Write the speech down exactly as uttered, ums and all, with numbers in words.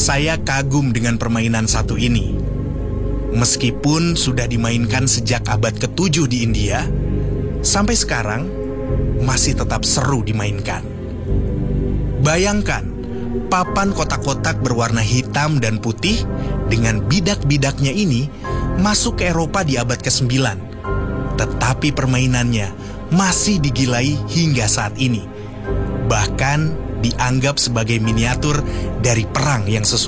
Saya kagum dengan permainan satu ini. Meskipun sudah dimainkan sejak abad ketujuh di India, sampai sekarang masih tetap seru dimainkan. Bayangkan, papan kotak-kotak berwarna hitam dan putih dengan bidak-bidaknya ini masuk ke Eropa di abad kesembilan. Tetapi permainannya masih digilai hingga saat ini. Bahkan dianggap sebagai miniatur dari perang yang sesungguhnya.